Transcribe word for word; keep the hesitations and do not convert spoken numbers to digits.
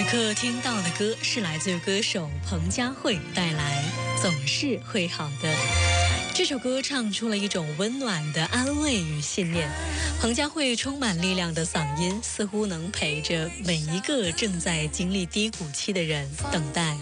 此刻听到的歌是来自于歌手彭佳慧带来《总是会好的》。这首歌唱出了一种温暖的安慰与信念。彭佳慧充满力量的嗓音，似乎能陪着每一个正在经历低谷期的人等待